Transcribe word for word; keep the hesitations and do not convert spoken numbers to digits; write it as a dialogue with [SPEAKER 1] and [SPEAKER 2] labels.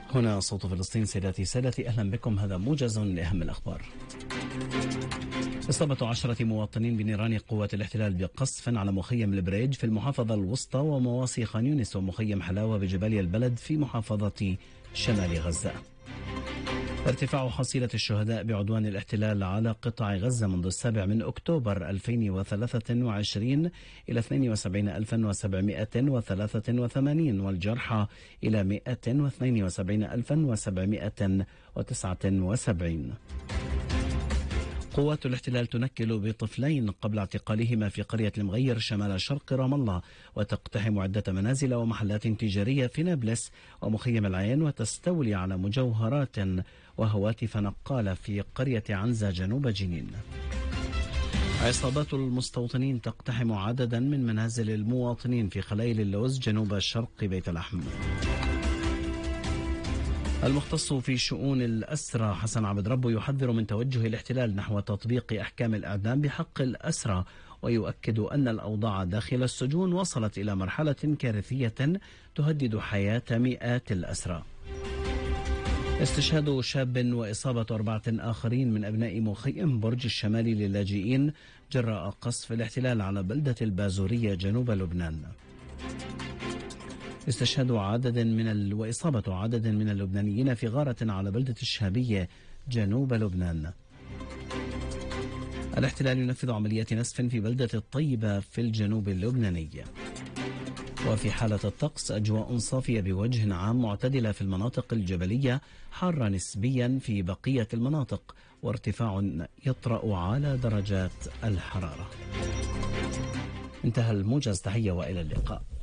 [SPEAKER 1] هنا صوت فلسطين. سيداتي سادتي، أهلا بكم. هذا موجز لأهم الأخبار. إصابة عشرة مواطنين بنيران قوات الاحتلال بقصف على مخيم البريج في المحافظة الوسطى ومواصي خان يونس ومخيم حلاوة بجباليا البلد في محافظة شمال غزة. ارتفاع حصيلة الشهداء بعدوان الاحتلال على قطاع غزة منذ السابع من أكتوبر ألفين وثلاثة وعشرين إلى اثنين وسبعين ألفا وسبعمائة وثلاثة وثمانين، والجرحى إلى مائة واثنين وسبعين ألفا وسبعمائة وتسعة وسبعين. قوات الاحتلال تنكل بطفلين قبل اعتقالهما في قرية المغير شمال شرق رام الله، وتقتحم عدة منازل ومحلات تجارية في نابلس ومخيم العين، وتستولي على مجوهرات وهواتف نقالة في قرية عنزة جنوب جنين. عصابات المستوطنين تقتحم عددا من منازل المواطنين في خلايل اللوز جنوب شرق بيت لحم. المختص في شؤون الأسرى حسن عبد ربه يحذر من توجه الاحتلال نحو تطبيق أحكام الإعدام بحق الأسرى، ويؤكد أن الأوضاع داخل السجون وصلت إلى مرحلة كارثية تهدد حياة مئات الأسرى. استشهاد شاب وإصابة أربعة آخرين من أبناء مخيم برج الشمالي للاجئين جراء قصف الاحتلال على بلدة البازورية جنوب لبنان. استشهاد عدد من ال... وإصابة عدد من اللبنانيين في غارة على بلدة الشهابية جنوب لبنان. الاحتلال ينفذ عمليات نسف في بلدة الطيبة في الجنوب اللبناني. وفي حالة الطقس أجواء صافية بوجه عام معتدلة في المناطق الجبلية، حارة نسبيا في بقية المناطق، وارتفاع يطرأ على درجات الحرارة. انتهى الموجز. تحية وإلى اللقاء.